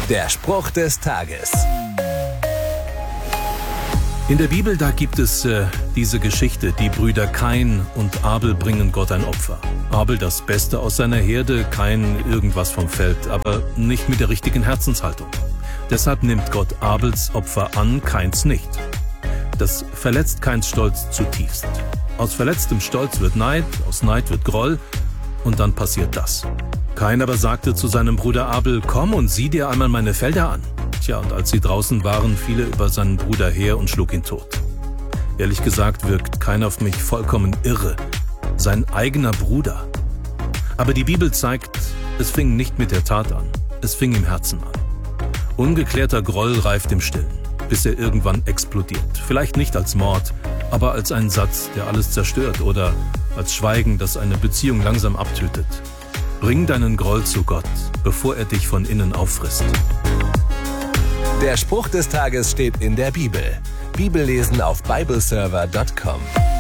Der Spruch des Tages. In der Bibel, da gibt es diese Geschichte. Die Brüder Kain und Abel bringen Gott ein Opfer. Abel das Beste aus seiner Herde, Kain irgendwas vom Feld, aber nicht mit der richtigen Herzenshaltung. Deshalb nimmt Gott Abels Opfer an, Kains nicht. Das verletzt Kains Stolz zutiefst. Aus verletztem Stolz wird Neid, aus Neid wird Groll und dann passiert das. Kain aber sagte zu seinem Bruder Abel: Komm und sieh dir einmal meine Felder an. Tja, und als sie draußen waren, fiel er über seinen Bruder her und schlug ihn tot. Ehrlich gesagt wirkt Kain auf mich vollkommen irre. Sein eigener Bruder. Aber die Bibel zeigt, es fing nicht mit der Tat an. Es fing im Herzen an. Ungeklärter Groll reift im Stillen, bis er irgendwann explodiert. Vielleicht nicht als Mord, aber als ein Satz, der alles zerstört, oder als Schweigen, das eine Beziehung langsam abtötet. Bring deinen Groll zu Gott, bevor er dich von innen auffrisst. Der Spruch des Tages steht in der Bibel. Bibellesen auf bibleserver.com.